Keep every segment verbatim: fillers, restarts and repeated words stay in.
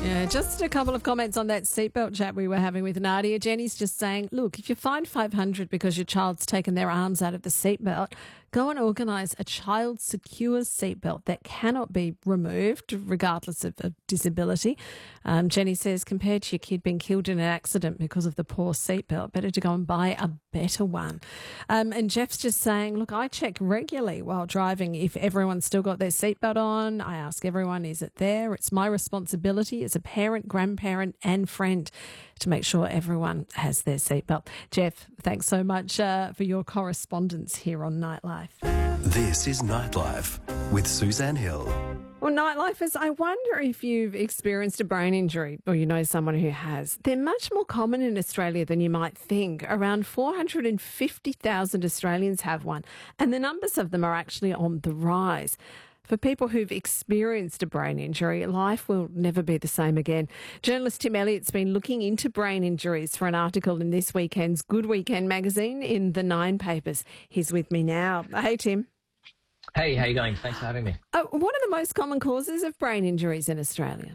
Yeah, just a couple of comments on that seatbelt chat we were having with Nadia. Jenny's just saying, look, if you find five hundred because your child's taken their arms out of the seatbelt, go and organise a child secure seatbelt that cannot be removed regardless of, of disability. Um, Jenny says, compared to your kid being killed in an accident because of the poor seatbelt, better to go and buy a better one. Um, and Jeff's just saying, look, I check regularly while driving if everyone's still got their seatbelt on. I ask everyone, is it there? It's my responsibility as a parent, grandparent and friend to make sure everyone has their seatbelt. Jeff, thanks so much uh, for your correspondence here on Nightlife. This is Nightlife with Suzanne Hill. Well, Nightlifers, I wonder if you've experienced a brain injury or you know someone who has. They're much more common in Australia than you might think. Around four hundred fifty thousand Australians have one, and the numbers of them are actually on the rise. For people who've experienced a brain injury, life will never be the same again. Journalist Tim Elliott's been looking into brain injuries for an article in this weekend's Good Weekend magazine in the Nine papers. He's with me now. Hey, Tim. Hey, how you going? Thanks for having me. Uh, what are the most common causes of brain injuries in Australia?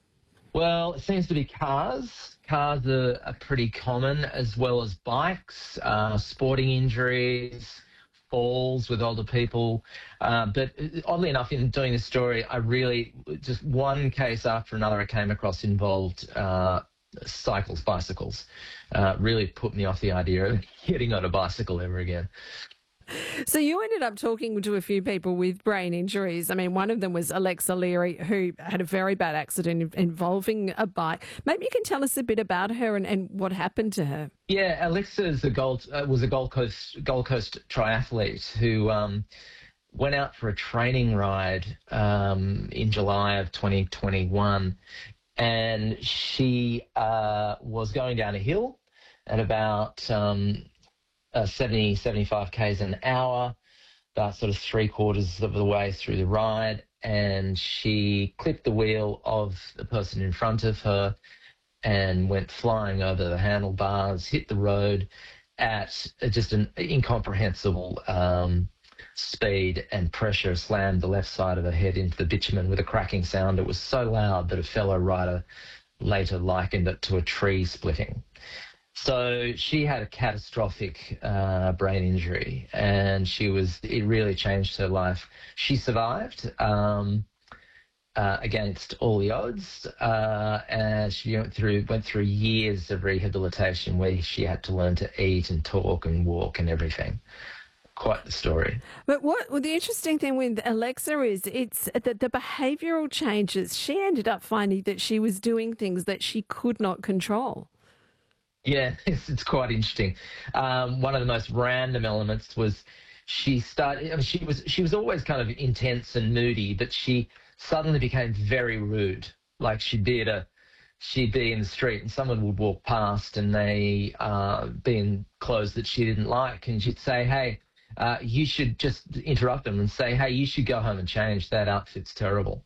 Well, it seems to be cars. Cars are, are pretty common, as well as bikes, uh, sporting injuries, falls with older people. Uh, but oddly enough, in doing this story, I really, just one case after another I came across involved uh, cycles, bicycles. Uh, really put me off the idea of getting on a bicycle ever again. So you ended up talking to a few people with brain injuries. I mean, one of them was Alexa Leary, who had a very bad accident involving a bike. Maybe you can tell us a bit about her and, and what happened to her. Yeah, Alexa is a Gold, uh, was a Gold Coast Gold Coast triathlete who um, went out for a training ride um, in July of twenty twenty-one, and she uh, was going down a hill at about um, Uh, seventy, seventy-five kays an hour, about sort of three quarters of the way through the ride, and she clipped the wheel of the person in front of her and went flying over the handlebars, hit the road at just an incomprehensible um, speed and pressure, slammed the left side of her head into the bitumen with a cracking sound. It was so loud that a fellow rider later likened it to a tree splitting. So she had a catastrophic uh, brain injury, and she was, it really changed her life. She survived um, uh, against all the odds, uh, and she went through, went through years of rehabilitation where she had to learn to eat and talk and walk and everything. Quite the story. But what well, the interesting thing with Alexa is it's that the behavioural changes. She ended up finding that she was doing things that she could not control. Yeah, it's, it's quite interesting. Um, one of the most random elements was she started. I mean, she was she was always kind of intense and moody, but she suddenly became very rude. Like she'd be at a, she'd be in the street and someone would walk past and they uh, be in clothes that she didn't like, and she'd say, "Hey, uh, you should," just interrupt them and say, "Hey, you should go home and change. That outfit's terrible."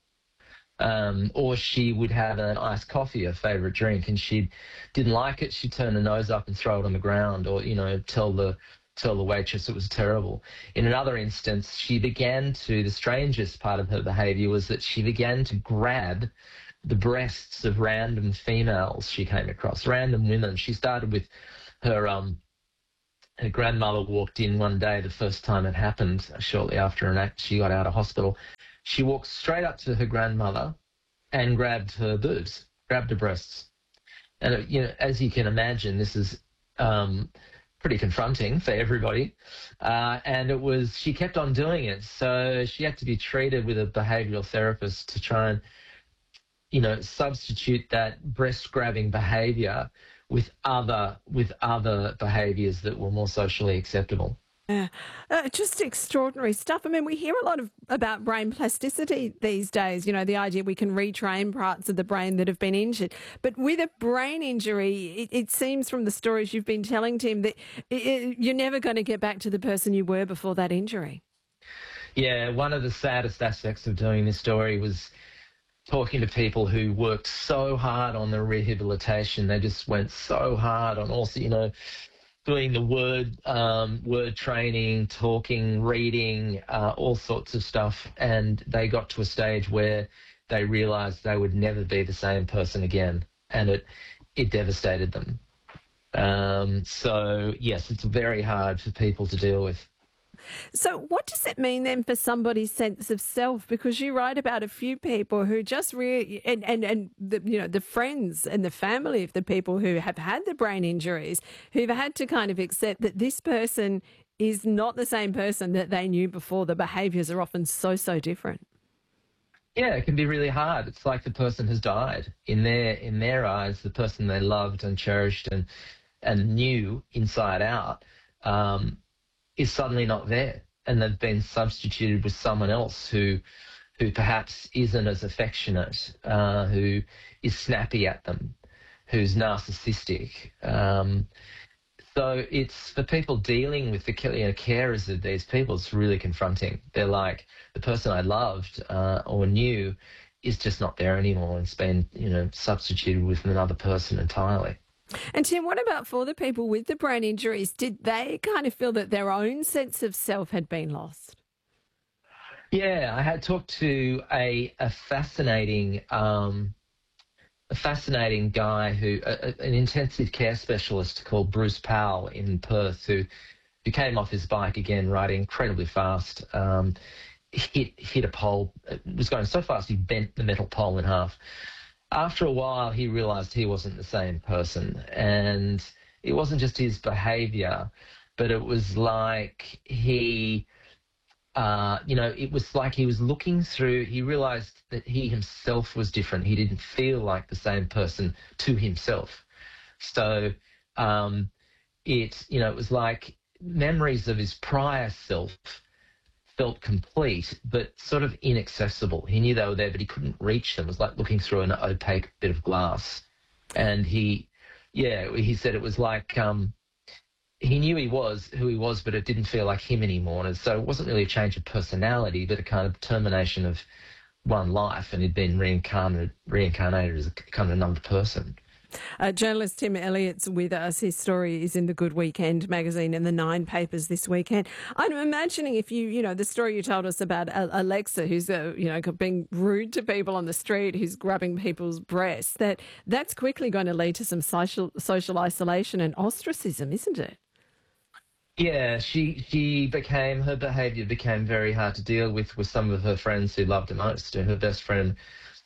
Um, or she would have an iced coffee, her favourite drink, and she didn't like it. She'd turn her nose up and throw it on the ground, or, you know, tell the tell the waitress it was terrible. In another instance, she began to, the strangest part of her behaviour was that she began to grab the breasts of random females she came across, random women. She started with her um her grandmother walked in one day, the first time it happened, shortly after an act, she got out of hospital. She walked straight up to her grandmother and grabbed her boobs, grabbed her breasts. And, you know, as you can imagine, this is um, pretty confronting for everybody. Uh, and it was, she kept on doing it. So she had to be treated with a behavioural therapist to try and, you know, substitute that breast-grabbing behaviour with other, with other behaviours that were more socially acceptable. Yeah, uh, just extraordinary stuff. I mean, we hear a lot of about brain plasticity these days, you know, the idea we can retrain parts of the brain that have been injured. But with a brain injury, it, it seems from the stories you've been telling, Tim, that it, it, you're never going to get back to the person you were before that injury. Yeah, one of the saddest aspects of doing this story was talking to people who worked so hard on their rehabilitation. They just went so hard on also, you know, doing the word um, word training, talking, reading, uh, all sorts of stuff. And they got to a stage where they realised they would never be the same person again, and it it devastated them. Um, so yes, it's very hard for people to deal with. So what does it mean then for somebody's sense of self? Because you write about a few people who just really, and, and, and the, you know, the friends and the family of the people who have had the brain injuries, who've had to kind of accept that this person is not the same person that they knew before. The behaviours are often so, so different. Yeah, it can be really hard. It's like the person has died. In their in their eyes, the person they loved and cherished and and knew inside out um, is suddenly not there, and they've been substituted with someone else who who perhaps isn't as affectionate, uh, who is snappy at them, who's narcissistic. Um, so it's for people dealing with the you know, carers of these people, it's really confronting. They're like, the person I loved uh, or knew is just not there anymore, and it's been you know substituted with another person entirely. And Tim, what about for the people with the brain injuries? Did they kind of feel that their own sense of self had been lost? Yeah, I had talked to a, a fascinating, um, a fascinating guy who, a, an intensive care specialist called Bruce Powell in Perth, who, who came off his bike again, riding incredibly fast. Um, hit hit a pole. It was going so fast he bent the metal pole in half. After a while, he realised he wasn't the same person, and it wasn't just his behaviour, but it was like he, uh, you know, it was like he was looking through, he realised that he himself was different. He didn't feel like the same person to himself. So um, it, you know, it was like memories of his prior self felt complete, but sort of inaccessible. He knew they were there, but he couldn't reach them. It was like looking through an opaque bit of glass. And he, yeah, he said it was like um, he knew he was who he was, but it didn't feel like him anymore. And so it wasn't really a change of personality, but a kind of termination of one life, and he'd been reincarnated, reincarnated as a kind of another person. Uh, journalist Tim Elliott's with us. His story is in the Good Weekend magazine and the Nine papers this weekend. I'm imagining if you, you know, the story you told us about Alexa, who's, uh, you know, being rude to people on the street, who's grabbing people's breasts, that that's quickly going to lead to some social social isolation and ostracism, isn't it? Yeah, she she became, her behaviour became very hard to deal with with some of her friends who loved her most. Her best friend,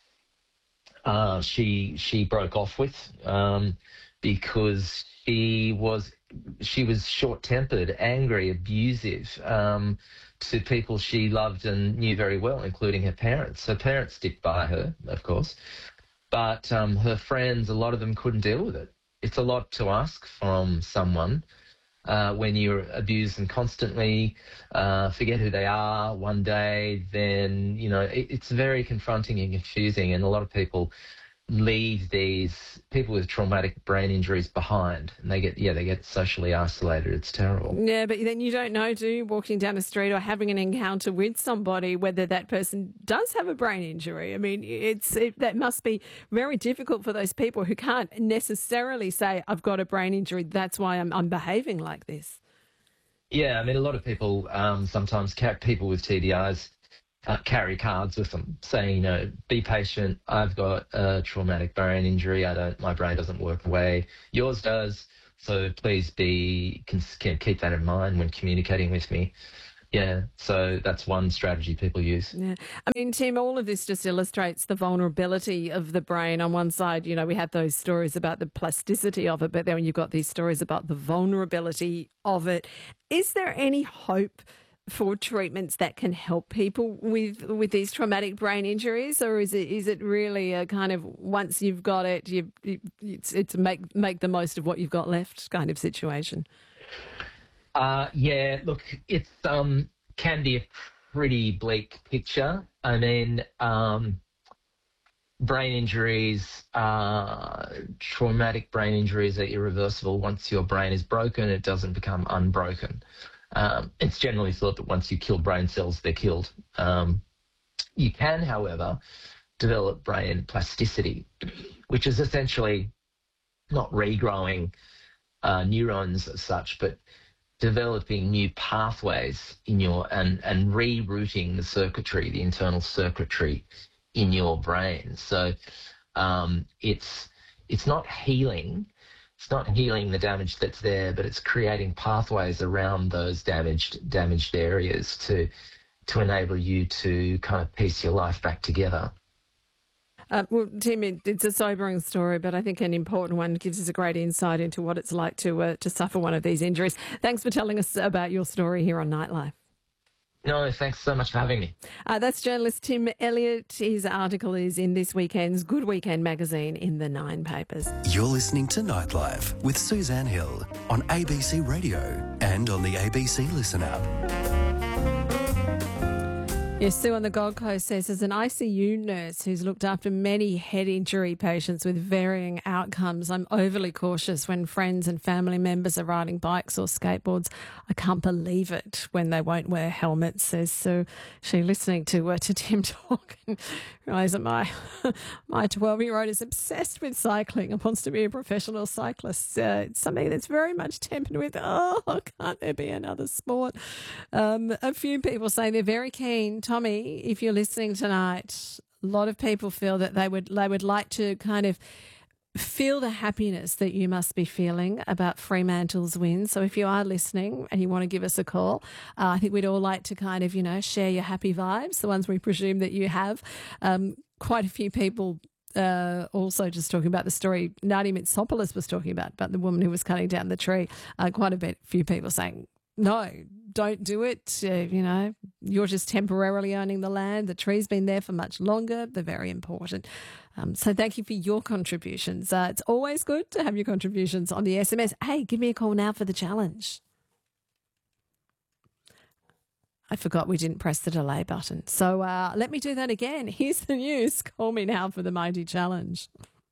Uh, she she broke off with um, because she was she was short-tempered, angry, abusive um, to people she loved and knew very well, including her parents. Her parents stick by her, of course, but um, her friends, a lot of them couldn't deal with it. It's a lot to ask from someone uh, when you're abused and constantly uh, forget who they are one day. Then you know it, it's very confronting and confusing, and a lot of people leave these people with traumatic brain injuries behind, and they get yeah they get socially isolated. It's terrible. Yeah, but then you don't know, do you, walking down the street or having an encounter with somebody, whether that person does have a brain injury. I mean, it's it, that must be very difficult for those people who can't necessarily say, I've got a brain injury, that's why I'm, I'm behaving like this. Yeah, I mean, a lot of people um, sometimes people with T B Is Uh, carry cards with them saying, you know, be patient. I've got a traumatic brain injury. I don't, my brain doesn't work the way yours does. So please be, can, can keep that in mind when communicating with me. Yeah. So that's one strategy people use. Yeah. I mean, Tim, all of this just illustrates the vulnerability of the brain. On one side, you know, we had those stories about the plasticity of it, but then you've got these stories about the vulnerability of it. Is there any hope for treatments that can help people with with these traumatic brain injuries, or is it is it really a kind of once you've got it, you, you it's it's make make the most of what you've got left kind of situation? Uh, yeah, look, it's um can be a pretty bleak picture. I mean, um, brain injuries, uh, traumatic brain injuries are irreversible. Once your brain is broken, it doesn't become unbroken. Um, it's generally thought that once you kill brain cells, they're killed. Um, you can, however, develop brain plasticity, which is essentially not regrowing uh, neurons as such, but developing new pathways in your and, and rerouting the circuitry, the internal circuitry in your brain. So um, it's it's not healing. It's not healing the damage that's there, but it's creating pathways around those damaged damaged areas to to enable you to kind of piece your life back together. Uh, well, Tim, it, it's a sobering story, but I think an important one. Gives us a great insight into what it's like to uh, to suffer one of these injuries. Thanks for telling us about your story here on Nightlife. No, thanks so much for having me. Uh, that's journalist Tim Elliott. His article is in this weekend's Good Weekend magazine in the Nine papers. You're listening to Nightlife with Suzanne Hill on A B C Radio and on the A B C Listen app. Yes, Sue on the Gold Coast says, as an I C U nurse who's looked after many head injury patients with varying outcomes, I'm overly cautious when friends and family members are riding bikes or skateboards. I can't believe it when they won't wear helmets, says Sue. She listening to uh, to Tim talk and realised that my my twelve-year-old is obsessed with cycling and wants to be a professional cyclist. Uh, it's something that's very much tempered with, oh, can't there be another sport? Um, a few people saying they're very keen. Tommy, if you're listening tonight, a lot of people feel that they would they would like to kind of feel the happiness that you must be feeling about Fremantle's win. So if you are listening and you want to give us a call, uh, I think we'd all like to kind of, you know, share your happy vibes, the ones we presume that you have. Um, quite a few people uh, also just talking about the story Nadia Mitsopoulos was talking about, about the woman who was cutting down the tree. Uh, quite a bit, few people saying, no, don't do it. Uh, you know, you're just temporarily owning the land. The tree's been there for much longer. They're very important. Um, so thank you for your contributions. Uh, it's always good to have your contributions on the S M S. Hey, give me a call now for the challenge. I forgot we didn't press the delay button. So uh, let me do that again. Here's the news. Call me now for the mighty challenge.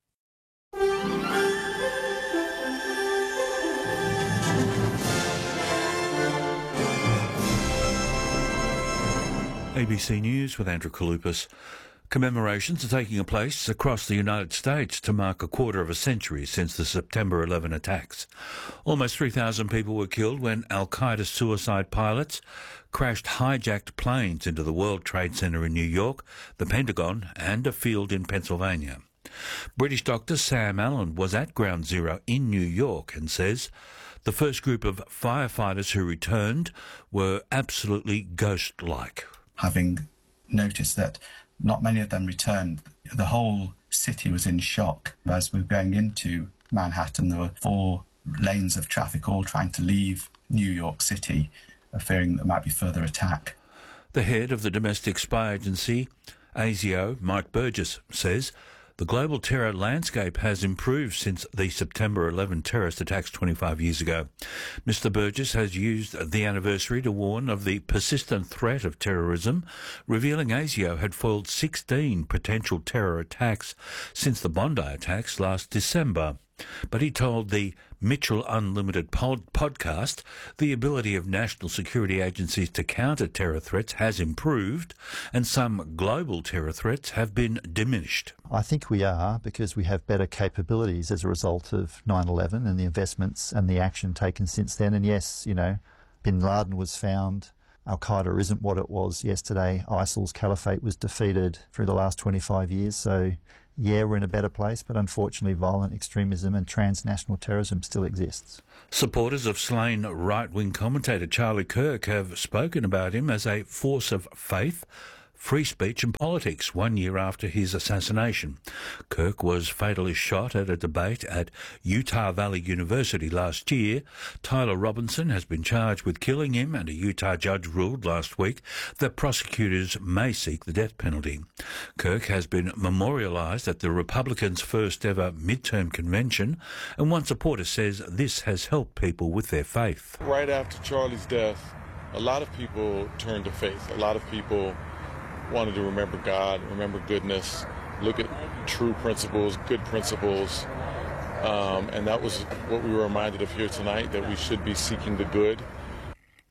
A B C News with Andrew Kalupas. Commemorations are taking place across the United States to mark a quarter of a century since the September eleventh attacks. Almost three thousand people were killed when al-Qaeda suicide pilots crashed hijacked planes into the World Trade Center in New York, the Pentagon and a field in Pennsylvania. British doctor Sam Allen was at Ground Zero in New York and says the first group of firefighters who returned were absolutely ghost-like. Having noticed that not many of them returned, the whole city was in shock. As we were going into Manhattan, there were four lanes of traffic all trying to leave New York City, fearing there might be further attack. The head of the domestic spy agency, ASIO, Mike Burgess, says the global terror landscape has improved since the September eleventh terrorist attacks twenty-five years ago. Mister Burgess has used the anniversary to warn of the persistent threat of terrorism, revealing ASIO had foiled sixteen potential terror attacks since the Bondi attacks last December. But he told the Mitchell Unlimited pod- podcast the ability of national security agencies to counter terror threats has improved and some global terror threats have been diminished. I think we are, because we have better capabilities as a result of nine eleven and the investments and the action taken since then. And yes, you know, bin Laden was found. Al-Qaeda isn't what it was yesterday. ISIL's caliphate was defeated through the last twenty-five years. So yeah, we're in a better place, but unfortunately violent extremism and transnational terrorism still exists. Supporters of slain right-wing commentator Charlie Kirk have spoken about him as a force of faith, free speech and politics one year after his assassination. Kirk was fatally shot at a debate at Utah Valley University last year. Tyler Robinson has been charged with killing him, and a Utah judge ruled last week that prosecutors may seek the death penalty. Kirk has been memorialised at the Republicans' first ever midterm convention, and one supporter says this has helped people with their faith. Right after Charlie's death, a lot of people turned to faith. A lot of people wanted to remember God, remember goodness, look at true principles, good principles. Um, and that was what we were reminded of here tonight, that we should be seeking the good.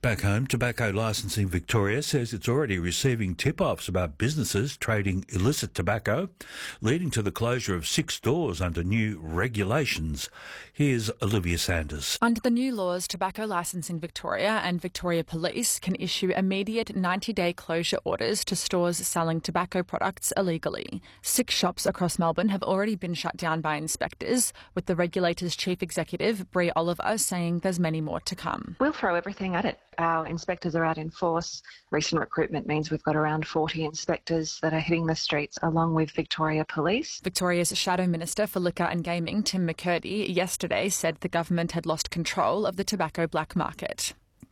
Back home, Tobacco Licensing Victoria says it's already receiving tip-offs about businesses trading illicit tobacco, leading to the closure of six stores under new regulations. Here's Olivia Sanders. Under the new laws, Tobacco Licensing Victoria and Victoria Police can issue immediate ninety-day closure orders to stores selling tobacco products illegally. Six shops across Melbourne have already been shut down by inspectors, with the regulator's chief executive, Bree Oliver, saying there's many more to come. We'll throw everything at it. Our inspectors are out in force. Recent recruitment means we've got around forty inspectors that are hitting the streets along with Victoria Police. Victoria's Shadow Minister for Liquor and Gaming, Tim McCurdy, yesterday said the government had lost control of the tobacco black market.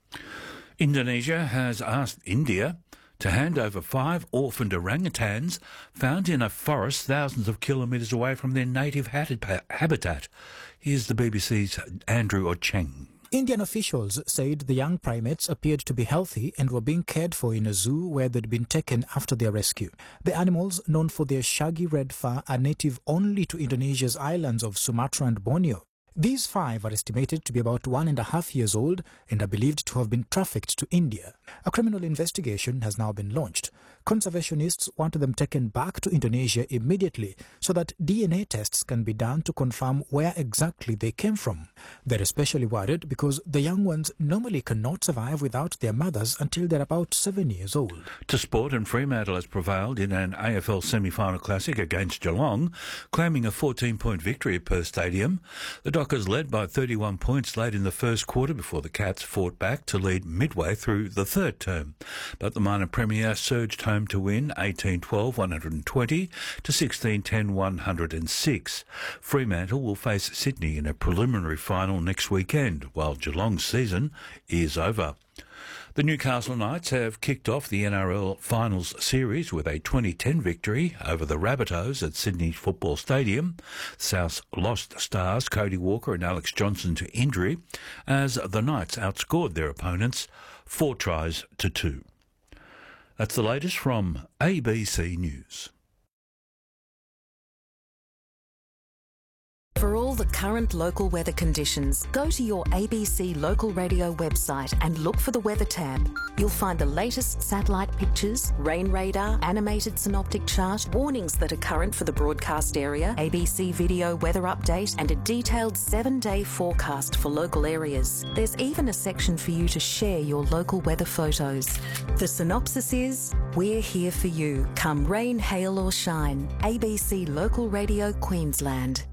Indonesia has asked India to hand over five orphaned orangutans found in a forest thousands of kilometres away from their native habitat. Here's the B B C's Andrew Ocheng. Indian officials said the young primates appeared to be healthy and were being cared for in a zoo where they'd been taken after their rescue. The animals, known for their shaggy red fur, are native only to Indonesia's islands of Sumatra and Borneo. These five are estimated to be about one and a half years old and are believed to have been trafficked to India. A criminal investigation has now been launched. Conservationists want them taken back to Indonesia immediately so that D N A tests can be done to confirm where exactly they came from. They're especially worried because the young ones normally cannot survive without their mothers until they're about seven years old. To sport, and Fremantle has prevailed in an A F L semi-final classic against Geelong, claiming a fourteen-point victory at Perth Stadium. The Dockers led by thirty-one points late in the first quarter before the Cats fought back to lead midway through the third term. But the minor premier surged home to win eighteen twelve, one hundred twenty to sixteen ten, one hundred six. Fremantle will face Sydney in a preliminary final next weekend, while Geelong's season is over. The Newcastle Knights have kicked off the N R L Finals Series with a twenty ten victory over the Rabbitohs at Sydney Football Stadium. South's lost stars Cody Walker and Alex Johnson to injury as the Knights outscored their opponents four tries to two. That's the latest from A B C News. For all the current local weather conditions, go to your A B C local radio website and look for the weather tab. You'll find the latest satellite pictures, rain radar, animated synoptic chart, warnings that are current for the broadcast area, A B C video weather update, and a detailed seven-day forecast for local areas. There's even a section for you to share your local weather photos. The synopsis is, we're here for you, come rain, hail or shine. A B C Local Radio Queensland.